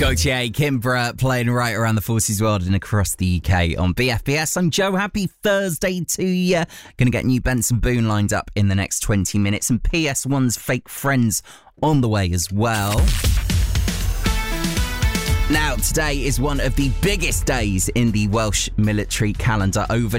Gaultier, Kimbra playing right around the Forces world and across the UK on BFBS. I'm Joe. Happy Thursday to you. Going to get new Benson Boone lined up in the next 20 minutes and PS1's Fake Friends on the way as well. Now, today is one of the biggest days in the Welsh military calendar. Over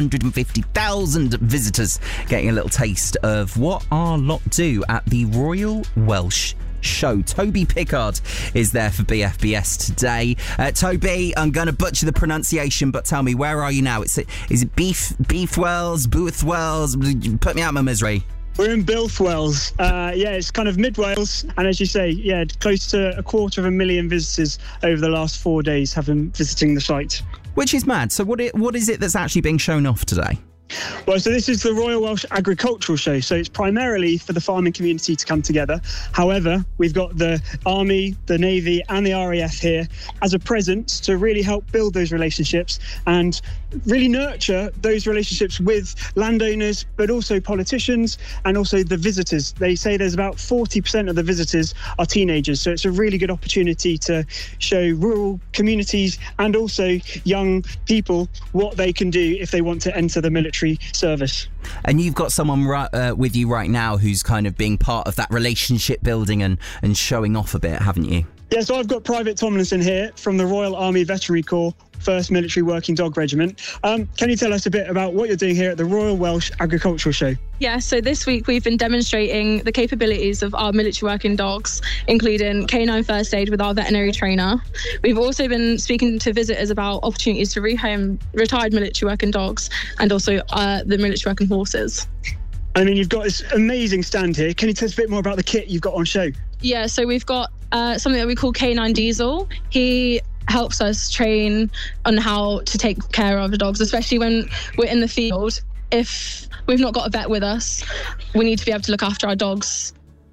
250,000 visitors getting a little taste of what our lot do at the Royal Welsh Show. Toby Pickard is there for BFBS today. Toby, I'm going to butcher the pronunciation, but tell me, where are you now? Is it Beefwells, Boothwells? Put me out of my misery. We're in Bilthwells. It's kind of mid-Wales. And as you say, close to 250,000 visitors over the last 4 days have been visiting the site. Which is mad. So what is it that's actually being shown off today? Well, so this is the Royal Welsh Agricultural Show. So it's primarily for the farming community to come together. However, we've got the Army, the Navy and the RAF here as a presence to really help build those relationships and really nurture those relationships with landowners, but also politicians and also the visitors. They say there's about 40% of the visitors are teenagers. So it's a really good opportunity to show rural communities and also young people what they can do if they want to enter the military service. And you've got someone with you right now who's kind of being part of that relationship building and showing off a bit, haven't you? Yeah, so I've got Private Tomlinson here from the Royal Army Veterinary Corps, 1st Military Working Dog Regiment. Can you tell us a bit about what you're doing here at the Royal Welsh Agricultural Show? Yeah, so this week we've been demonstrating the capabilities of our military working dogs, including canine first aid with our veterinary trainer. We've also been speaking to visitors about opportunities to rehome retired military working dogs and also the military working horses. I mean, you've got this amazing stand here. Can you tell us a bit more about the kit you've got on show? Yeah, so we've got something that we call Canine Diesel. He helps us train on how to take care of the dogs, especially when we're in the field. If we've not got a vet with us, we need to be able to look after our dogs.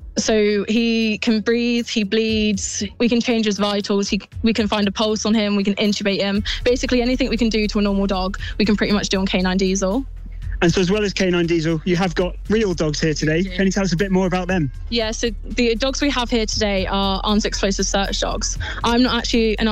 So he can breathe, he bleeds, we can change his vitals, we can find a pulse on him, we can intubate him. Basically anything we can do to a normal dog, we can pretty much do on Canine Diesel. And so as well as Canine Diesel, you have got real dogs here today. Yeah. Can you tell us a bit more about them? Yeah, so the dogs we have here today are arms explosive search dogs. I'm not actually an